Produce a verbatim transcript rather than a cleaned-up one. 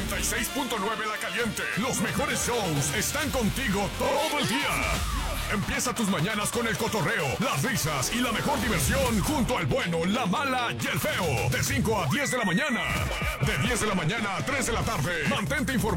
noventa y seis punto nueve La Caliente. Los mejores shows están contigo todo el día. Empieza tus mañanas con el cotorreo, las risas y la mejor diversión junto al bueno, la mala y el feo. De cinco a diez de la mañana. De diez de la mañana a tres de la tarde. Mantente informado.